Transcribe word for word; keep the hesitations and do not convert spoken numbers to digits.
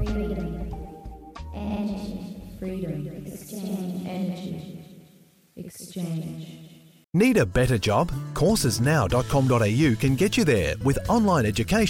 Freedom. Energy. Freedom. Exchange. Energy. Exchange. Need a better job? courses now dot com dot a u can get you there with online education